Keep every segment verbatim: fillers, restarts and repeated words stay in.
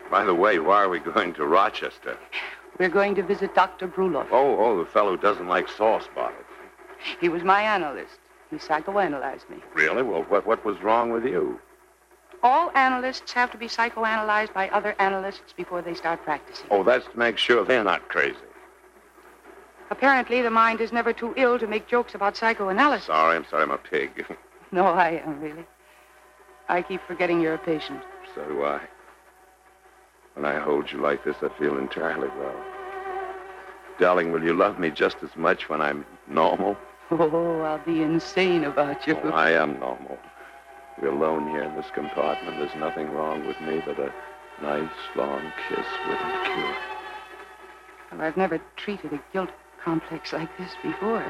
By the way, why are we going to Rochester? We're going to visit Doctor Bruloff. Oh, oh, the fellow who doesn't like sauce bottles. He was my analyst. He psychoanalyzed me. Really? Well, what, what was wrong with you? All analysts have to be psychoanalyzed by other analysts before they start practicing. Oh, that's to make sure they're not crazy. Apparently, the mind is never too ill to make jokes about psychoanalysis. Sorry, I'm sorry, I'm a pig. No, I am, really. I keep forgetting you're a patient. So do I. When I hold you like this, I feel entirely well. Darling, will you love me just as much when I'm normal? Oh, I'll be insane about you. Oh, I am normal. We're alone here in this compartment. There's nothing wrong with me but a nice, long kiss wouldn't cure. Well, I've never treated a guilt complex like this before.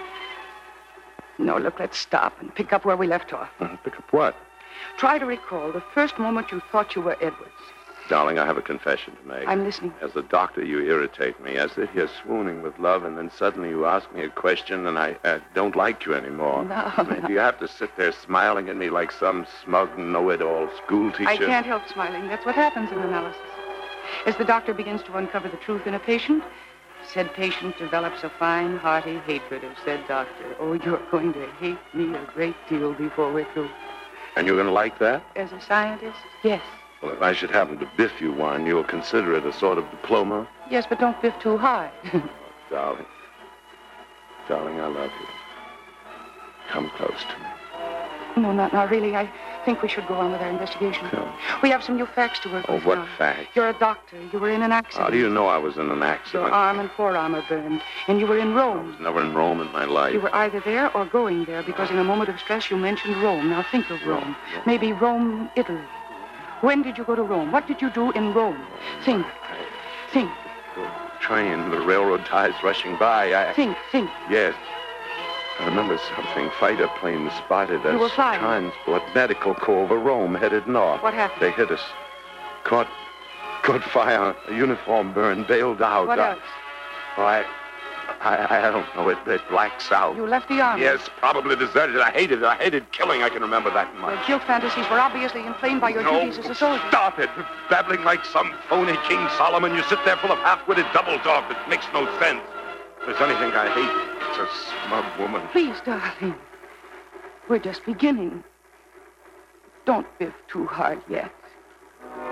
No, look, let's stop and pick up where we left off. Uh, pick up what? Try to recall the first moment you thought you were Edwards. Darling, I have a confession to make. I'm listening. As a doctor, you irritate me. I sit here swooning with love, and then suddenly you ask me a question, and I uh, don't like you anymore. No, I mean, no. do you have to sit there smiling at me like some smug, know-it-all school teacher? I can't help smiling. That's what happens in analysis. As the doctor begins to uncover the truth in a patient, said patient develops a fine, hearty hatred of said doctor. Oh, you're going to hate me a great deal before we're through. And you're going to like that? As a scientist, yes. Well, if I should happen to biff you one, you'll consider it a sort of diploma? Yes, but don't biff too high. Oh, darling. Darling, I love you. Come close to me. No, not now, really. I think we should go on with our investigation. Come. We have some new facts to work Oh, with what now. facts? You're a doctor. You were in an accident. How do you know I was in an Your accident? arm and forearm are burned. And you were in I Rome. was never in Rome in my life. You were either there or going there because in a moment of stress you mentioned Rome. Now think of Rome. Rome. Maybe Rome, Italy. When did you go to Rome? What did you do in Rome? Think. Think. The train, the railroad ties rushing by. I... Think. Think. Yes. I remember something. Fighter planes spotted us. You were flying. Transport, medical corps over Rome, headed north. What happened? They hit us. Caught, caught fire. A uniform burned, bailed out. What I- else? Oh, I, I, I don't know. It, it blacks out. You left the army. Yes, probably deserted. I hated it. I hated killing. I can remember that much. Your guilt fantasies were obviously inflamed by your no, duties as a soldier. Stop it. Babbling like some phony King Solomon. You sit there full of half-witted double talk that makes no sense. If there's anything I hate, it's a smug woman. Please, darling. We're just beginning. Don't biff too hard yet.